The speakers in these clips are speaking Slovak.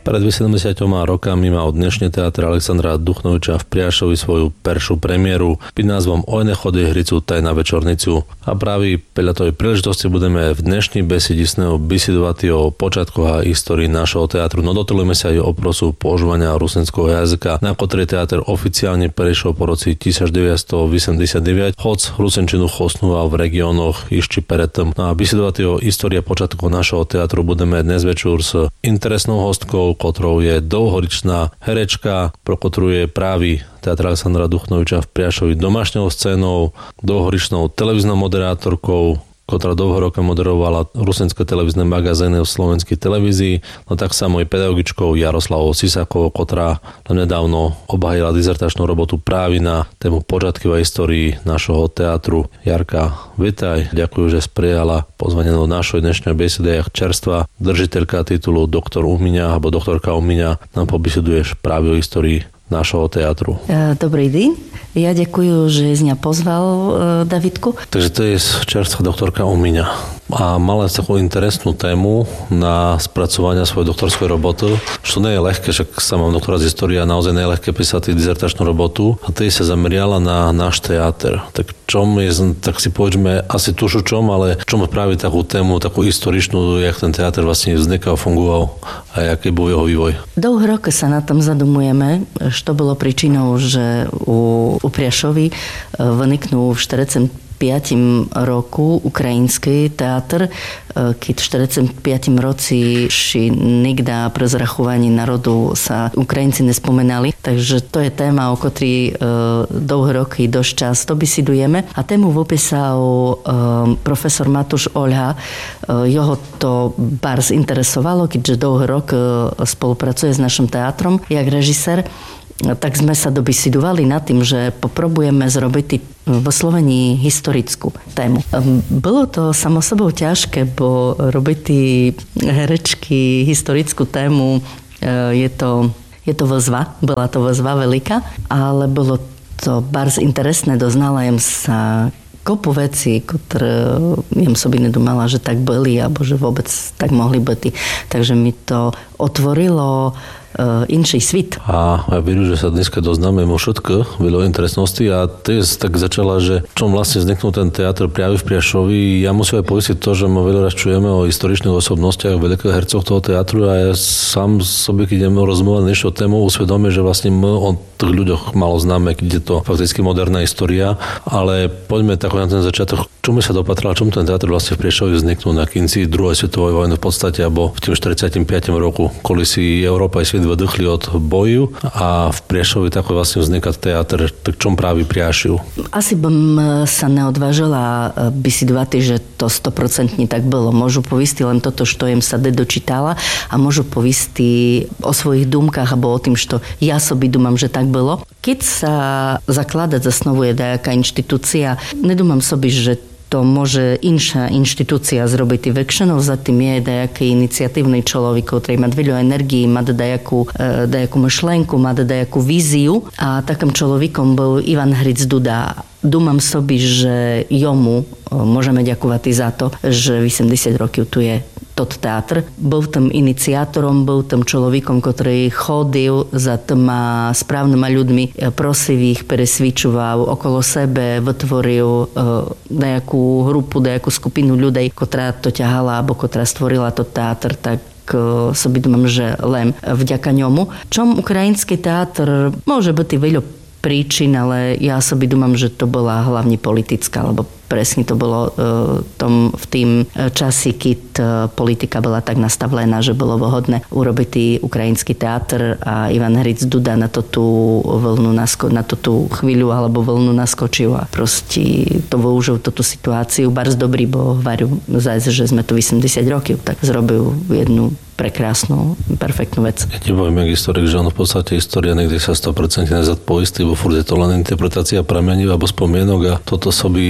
Pred 70 rokami mal dnešný teatr Alexandra Duchnoviča v Priašovi svoju peršiu premiéru pod názvom Ojne chody hricu tajna večornicu. A práve podľa tej príležitosti budeme v dnešní besedi s ňou bisedovať o počiatkoch a histórii našho teatru. No dotelujeme sa aj o prosu používania rusinského jazyka, na ktorý teatr oficiálne prešiel po roci 1989, hoc rusinčinu chosnúval v regiónoch ešte predtým. No a bisedovať o histórii a počiatkov našho teatru budeme dnes večer s interesnou hostkou, ktorou je dlhoročná herečka, pro ktorú je práve teatr Alexandra Duchnoviča v Priašovi domášňou scénou, dlhoročnou televíznou moderátorkou, ktorá dlho roka moderovala rusinské televízne magazíny v slovenskej televízii, no tak sa mojou pedagogičkou Jaroslavou Sisakovou, ktorá nedávno obhájila dizertačnú robotu práve na tému počiatky a histórii našho teatru. Jarka, vitaj, ďakujem, že sprijala pozvanie do našej dnešnej besedy. Čerstvá držiteľka titulu doktor Umiňa alebo doktorka Umiňa nám pobiseduješ práve o histórii našho teatru. Dobrý deň. Ja ďakujem, že z mňa pozval, Davidku. Takže to je čerstvá doktorka Umiňa. A mala takú interesnú tému na spracovanie svojej doktorskej roboty, čo nie je ľahké, však sa mám doktorát z histórie a naozaj nie je ľahké písať dizertačnú robotu. A ty sa zameriala na náš teáter. Tak čom je, tak si povedzme, asi tušu čom, ale čom práve takú tému, takú historičnú, jak ten teáter vlastne vznikal, fungoval a aký bol jeho vývoj. Dlho roky sa na tom zadumujeme, što bolo príčinou, že u Priašovi vyniknul v 45. roku ukrajinský teatr, keď v 45. roci nikda pre zrachovaní národu sa Ukrajinci nespomenali. Takže to je téma, o ktorej dlho roky dosť často bisedujeme. A tému vypísal profesor Matúš Olha. Jeho to bardzo interesovalo, keďže dlho rok spolupracuje s našim teatrom, jak režisér. Tak sme sa dobisedovali nad tým, že popробujeme zrobiť vo Slovenii historickú tému. Bolo to samo sebou ťažké, bo robiť herečky historickú tému je to výzva. Bola to výzva veľká, ale bolo to bardzo interesné. Doznalajem sa kopu vecí, ktoré jem sobi nedumala, že tak byli, alebo že vôbec tak mohli byť. Takže mi to otvorilo inší svit. A ja vidím, že sa dneska doznáme o všetko, veľa interesnosti a ty tak začala, že čom vlastne vzniknul ten teatr práve v Priašovi. Ja musím aj povedať to, že my veľa raz čujeme o historičných osobnostiach, veľkých hercoch toho teatru a ja sám sobi, keď ideme rozmývať niečo tému, usvedomím, že vlastne my o tých ľuďoch malo známe, keď je to fakticky moderná história, ale poďme tak na ten začiatok. Čomu sa dopatrala, čomu ten teatr vlastne v Priašovi vzniknul na konci druhej svetovej vojny v podstate, alebo v tým 45. roku, koli si Európa aj svet vydýchli od boju a v Priašovi tako vlastne vzniká teatr. Tak čom práve Priašiv? Asi bym sa neodvážila bisedovať, že to 100% tak bolo. Môžu povisti len toto, što jem sa dočítala a môžu povisti o svojich dumkách alebo o tým, što ja sobi dumam, že tak bylo. Keď sa zakladať, zasnovuje nejaká inštitúcia, nedumam sobi, že to môže inša inštitúcia zrobiť väčšinou. Za tým je nejaký iniciatívny človek, ktorý má veľa energii, má dajakú myšlenku, má dajakú víziu. A takým človekom bol Ivan Hric Duda. Думам собі, že jomu môžeme ďakovať za to, že 80 rokov tu je tot teatr. Bol tam iniciátorom, bol tam človekom, ktorý chodil za tými správnymi ľuďmi, prosив ich, presvičoval okolo sebe, vytvoril nejakú grupu, nejakú skupinu ľudí, ktorá to ťahala, alebo ktorá stvorila to teatr, tak sobi думам, že len vďaka ňomu. Čom ukrajinský teatr môže byť veľa príčin, ale ja sobi думам, že to bola hlavne politická, lebo presne to bolo v tým časi, keď politika bola tak nastavená, že bolo vhodné urobiť ukrajinský teatr a Ivan Hric Duda na to tú chvíľu alebo vlnu naskočil a proste to využil túto situáciu. Bardzo dobrý, bo hovoril zase, že sme tu 80 rokov, tak zrobil jednu prekrásnu, perfektnú vec. Ja ti poviem, jak historik, že ono v podstate história niekde sa 100% nezodpoistí, bo furt je to len interpretácia pramenív alebo spomienok a toto sobi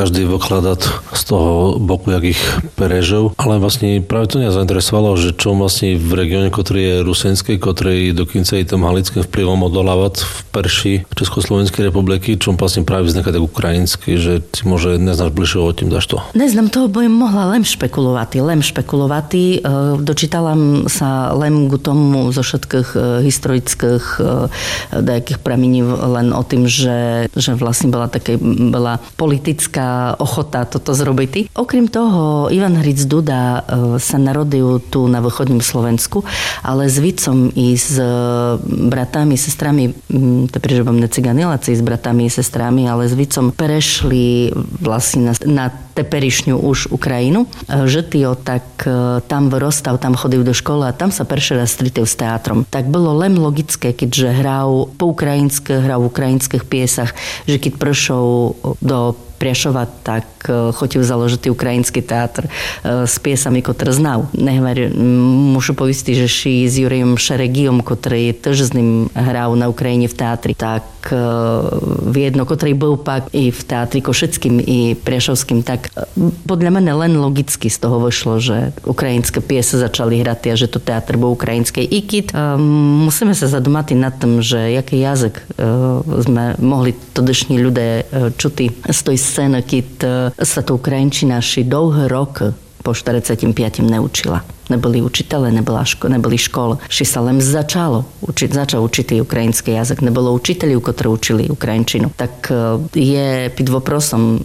každý vykladať z toho boku, jak ich prežil. Ale vlastne práve to mňa zainteresovalo, že čo vlastne v regióne, ktorý je rusenský, ktorý dokonca i tým halickým vplyvom odolávať v perši Československej republiky, čo vlastne práve vzniká tak ukrajinský, že si môže neznáš bližšie o tým daš to. Neznám toho, bo im mohla len špekulovati. Dočítala sa len k tomu zo všetkých historických nejakých pramení len o tým, že vlastne bola politická ochota toto zrobiť. Okrem toho, Ivan Hric Duda sa narodil tu na východním Slovensku, ale s Vicom i s bratami, sestrami, teprve, že vám neciganiláci s bratami i sestrami, ale s Vicom prešli vlastne na teperišňu už Ukrajinu. Žitio, tak tam vyrostal, tam chodil do školy a tam sa prvý raz stretol s teatrom. Tak bolo len logické, keďže hral po ukrajinské, hral v ukrajinských piesach, že keď prišiel do Priešova, tak chotil založiť ukrajinský teatr s piesami, ktoré znal. Môžu povistiť, že ši s Jurejom Šeregijom, ktorý tiež s ním hral na Ukrajine v teatri, tak Viedno, ktorý bol pak i v teatri Košickým, i Priešovským, tak podľa mňa len logicky z toho vyšlo, že ukrajinské piese začali hrať a že to teatr bol ukrajinský. I keď musíme sa zadumať nad tým, že jaký jazyk sme mohli todešní ľudia čuti z tej scény, keď sa to ukrajinčina ši dlhé roky po 45. neučila. Neboli učiteľe, neboli školy. Ši sa len začal učiť ukrajinský jazyk. Nebolo učiteľov, ktorí učili ukrajinčinu. Tak je pod voprosom,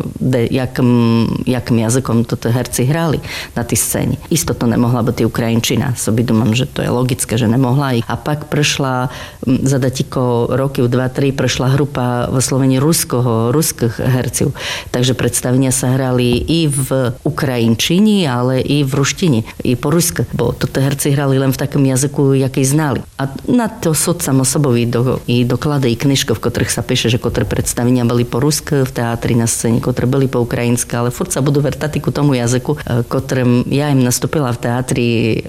jakým jazykom toto herci hrali na tej scéne. Isto to nemohla byť ukrajinčina. Soby domám, že to je logické, že nemohla. A pak prešla za datiko roky, 2-3, prešla grupa v Slovení ruských hercov. Takže predstavenia sa hrali i v ukrajinčini, ale i v ruštine. I po-ruské, bo toto herci hrali len v takom jazyku, jaký znali. A na to súd samosobový i doklady, i knižky, v ktorých sa píše, že ktoré predstavenia boli po-ruské v teatri na scéne, ktoré boli po-ukrajinsky, ale furt sa budú vrtať ku tomu jazyku, ktorým ja im nastúpila v teatri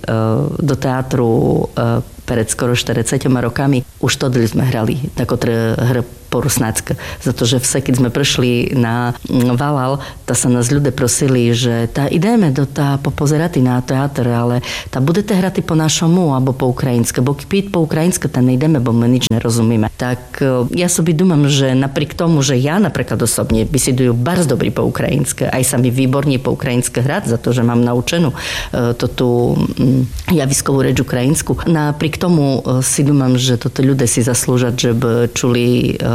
do teatru pred skoro 40 rokami. Už todli sme hrali na ktoré hry po-rusnácky. Za to, že keď sme prišli na Valal, tá sa nás ľudia prosili, že ideme do popozerati na teatr, ale budete hrati po našomu, alebo po ukrajinsky. Bo keď po ukrajinsky, nejdeme, bo my nič nerozumieme. Tak ja sobie dumam, že napriek tomu, že ja napríklad osobne besidujú bardzo dobrý po ukrajinsky, aj sa mi výborne po ukrajinsky hrať, za to, že mám naučenú tú javiskovú reč ukrajinsku. Napriek tomu si dumam, že toto ľudia si zaslúžať, že by čuli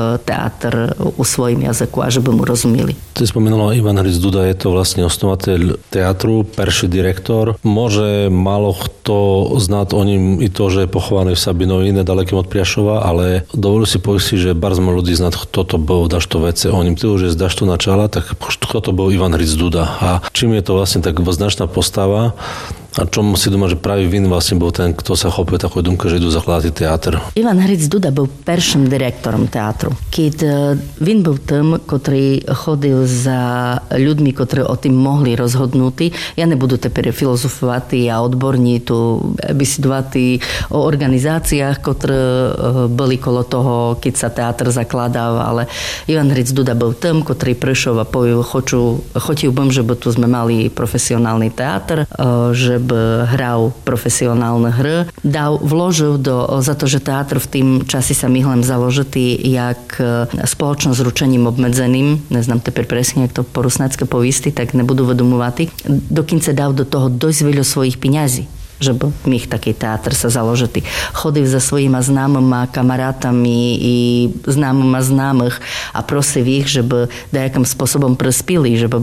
teatr u svojím jazyku a že by mu rozumeli. Ty spomenula Ivan Hric Duda, je to vlastne osnovateľ teatru, perší direktor. Môže málo kto znať o ním i to, že je pochovaný v Sabinovi, nedalekým od Priašova, ale dovolím si povedať, že bardzo málo ľudí znať, kto to bol v dašto vece. O ním ty už je z dašto načala, tak kto to bol Ivan Hric Duda. A čím je to vlastne tak značná postava, a čom si doma, že práve Vin vlastne bol ten, kto sa chopil takú dumku, že idú zakladať teatr? Ivan Hric Duda bol prvým direktorom teatru. Keď Vin bol tým, ktorý chodil za ľuďmi, ktorí o tým mohli rozhodnúť. Ja nebudu teper filozofovať a odborní tu besidovať o organizáciách, ktoré boli kolo toho, keď sa teatr zakladal, ale Ivan Hric Duda bol tým, ktorý prišiel a povedal, chotil bym, že by tu sme mali profesionálny teatr, že hral profesionálne hry. Vložil za to, že teatr v tým časi sa myhlem založitý jak spoločnosť s ručením obmedzeným. Neznám teper presne, jak to po rusnácky povisti, tak nebudu vedomovati. Dokince dal do toho dosť veľa svojich peňazí, že by mých taký teatr sa založitý. Chodil za svojima známyma kamarátami i známyma známych a prosil ich, že by nejakým spôsobom prispili, že by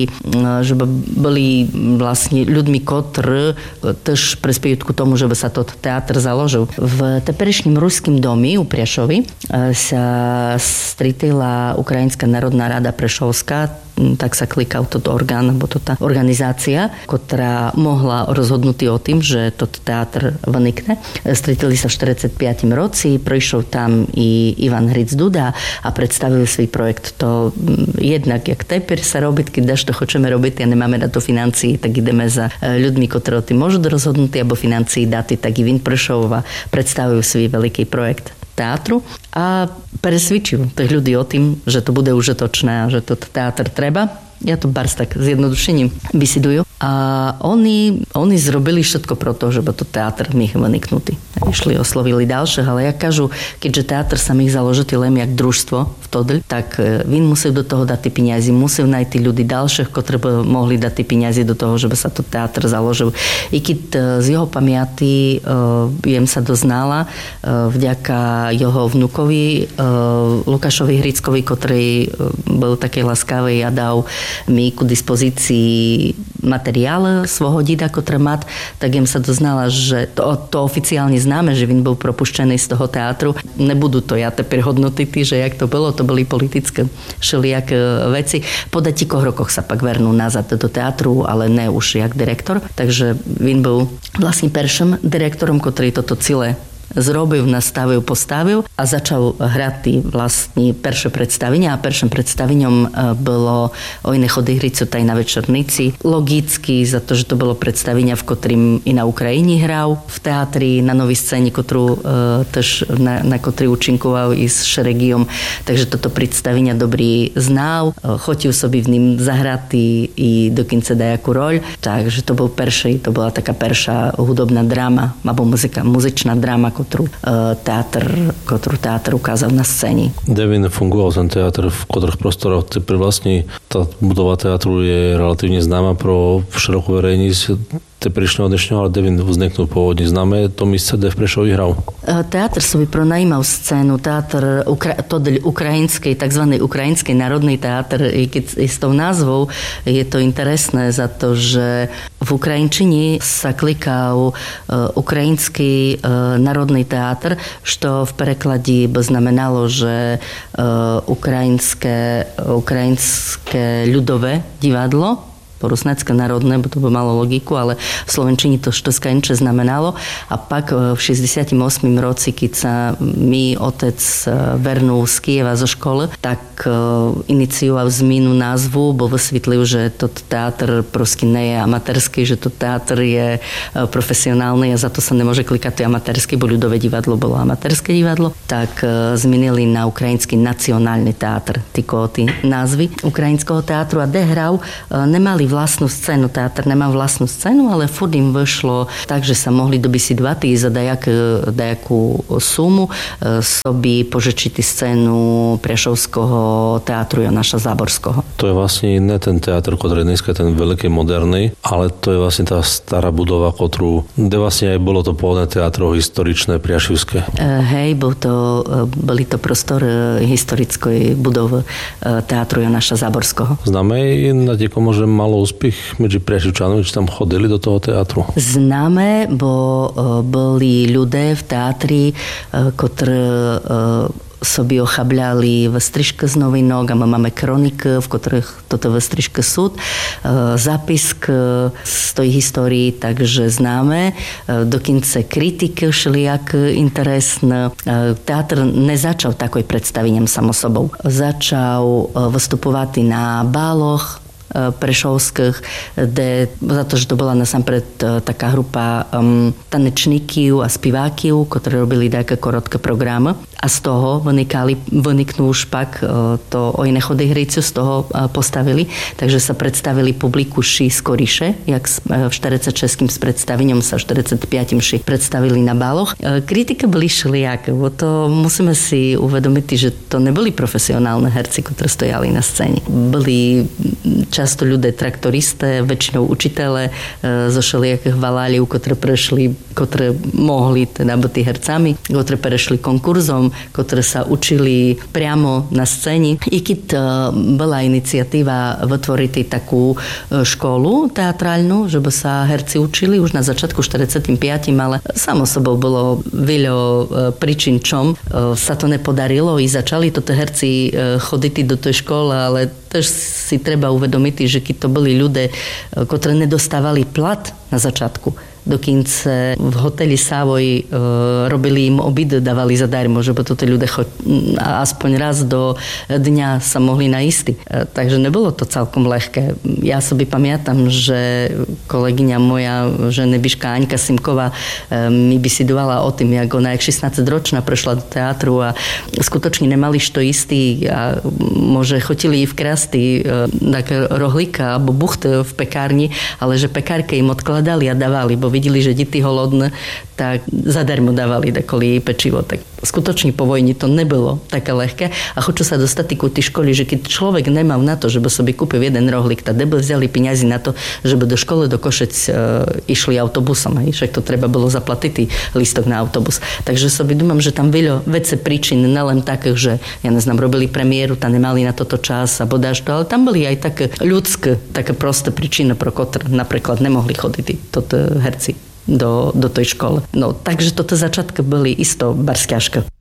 boli vlastne ľuďmi, ktorí tež prispiejú k tomu, že by sa to teatr založil. V teperešním ruským domi u Priešovi sa stretila Ukrajinská národná rada Prešovská, tak sa klikal toto orgán, alebo tá organizácia, ktorá mohla rozhodnúť o tým, že toto teatr vnikne. Stretili sa v 45. roci, prišiel tam i Ivan Hric Duda a predstavil svoj projekt. To jednak, jak teper sa robiť, keď daž to chceme robiť a nemáme na to financií, tak ideme za ľuďmi, ktorí o tým môžu rozhodnúť, alebo financií dati, tak i Vin prišiel a predstavil svoj veľký projekt. teatru a presvedčil tých ľudí o tým, že to bude užitočné a že to teatr treba. Ja to bars tak zjednodušením vysidujú. A oni zrobili všetko pro to, żeby to teatr mých vyniknutý. Išli, oslovili ďalších, ale jak kažu, keďže teatr sa mých založiti len jak družstvo vtedy, tak він musel do toho dať peniazy, musel najti ľudí ďalších, ktorí by mohli dať peniazy do toho, żeby sa to teatr založil. I keď z jeho pamiaty jem sa doznala vďaka jeho vnukovi Lukášovi Hrickovi, ktorý bol taký laskavý a dal mi ku dispozícii materiál svojho dida, ktorý mat, tak jem sa doznala, že to oficiálne známe, že він bol propuštený z toho teatru. Nebudú to ja teper hodnotity, že jak to boli politické všelijaké veci. Po datikoch rokoch sa pak vernú nazad do teatru, ale ne už jak direktor. Takže він bol vlastne prvým direktorom, ktorý toto celé zrobil, nastavil, postavil a začal hrať vlastne prvé predstavenia a prvým predstavením bolo Ojne chody Hricu taj na večernici. Logicky, za to, že to bolo predstavenia, v ktorým i na Ukrajini hral v teatri, na novej scéne, ktorú tež na ktorý účinkoval i s Šeregiom. Takže toto predstavenia dobrý znal, chotil sobi v ním zahrať i dokonca dajakú roľ. Takže to bol to bola taká prvá hudobná dráma, alebo muzičná dráma, ktorú teatr ukázal na scéne. Devin fungoval ten teatr v ktorých prostoroch? Vlastne tá budova teatru je relatívne známa pro širokú verejnosť. Teprišného dnešného, ale Devin vzniknul pôvodne. Známe to místo, kde v Prešovi hral? Teatr sobi pronajímal scénu. Teatr ukrajinskej, takzvaný Ukrajinský národný teatr, i keď s tou názvou je to interesné za to, že v Ukrajinčini sa klikal Ukrajinský národný teatr, što v prekladi by znamenalo, že ukrajinské ľudové divadlo, porusnecké národné, bo to by malo logiku, ale v slovenčini to štoskajniče znamenalo. A pak v 68. roci, keď sa mi otec vernul z Kieva zo školy, tak inicioval zmenu názvu, bo vysvetlil, že to teatr prosky nie je amatérský, že to teatr je profesionálny a za to sa nemôže klikať to amatérský, bo ľudové divadlo bolo amatérske divadlo. Tak zmenili na Ukrajinský nacionálny teatr, ty názvy Ukrajinského teatru a kde hral, nemali vlastnú scénu. Teatr nemá vlastnú scénu, ale furt im vyšlo tak, že sa mohli dobisídvať za dajakú sumu sobi požičiť scénu Prešovského teatru Jonáša Záborského. To je vlastne ne ten teatr, ktorý je dneska ten veľký moderný, ale to je vlastne tá stará budova, kde vlastne aj bolo to pôvodné teatro historičné priašivské. Hej, boli to prostor historickej budovy teatru Jonáša Záborského. Známe na niekomu, že malo úspech medzi Priašivčanmi, či tam chodili do toho teatru? Známe, bo boli ľudia v teatri, ktorí sobie ochabľali Vestriške z novinok a my máme kroniky, v ktorých toto Vestriške súd, zápisk z tej histórii, takže známe. Dokonce kritiky všelijak interesné. Teatr nezačal takoj predstavením samosobou. Začal vystupovať na báloch prešovských, za to, že to bola nasampred taká grupa tanečníkov a spivákov, ktorí robili také korotké programy a z toho vyniknú už pak to Ojne chody Hricu, z toho postavili, takže sa predstavili publiku skoriše, jak v 46. s predstavením sa v 45. predstavili na báloch. Kritika byli všelijaké, bo to musíme si uvedomiť, že to neboli profesionálne herci, ktorí stojali na scéne. Byli často ľudia traktoristé, väčšinou učitele zo všelijakých valáliv, ktoré mohli teda byť hercami, ktoré prešli konkurzom, ktoré sa učili priamo na scéne. I keď bola iniciatíva vytvoriť takú školu teatrálnu, že by sa herci učili už na začiatku 45, ale samo sebou bolo veľa príčin, čom sa to nepodarilo i začali toto herci chodiť do tej školy, ale tež si treba uvedomiť, že keď to boli ľudia, ktorí nedostávali plat na začiatku, do kince. V hoteli Savoy robili im obid, dávali zadarmo, že to tí ľudia aspoň raz do dňa sa mohli najísť. Takže nebolo to celkom ľahké. Ja sobie pamiętam, že kolegyňa moja, že nebiška Aňka Simková mi besidovala o tým, jak ona jak 16-ročná prešla do teatru a skutočne nemali što istý a može chotili v krásty také rohlíka alebo bucht v pekárni, ale že pekárke im odkladali a dávali, bo videli, že deti holodné, tak zadarmo dávali takoli pečivo. Tak skutočne po vojni to nebylo také ľahké a хочу sa dostať ku tej školy, že keď človek nemal na to, že by sobie kúpil jeden rohlík, tak by vzali peniazy na to, že by do školy do Košec išli autobusom, však to treba bylo zaplatiť lístok na autobus. Takže sobie думам, že tam veľa vece príčin, nelen takých, že ja neznám, robili premiéru, tam nemali na toto čas a bodáš to, ale tam boli aj také ľudské, také prosté príčiny, pro ktoré napríklad nemohli chodiť toto herci do tej školy. No, takže toto začiatky byli isto barsťažké.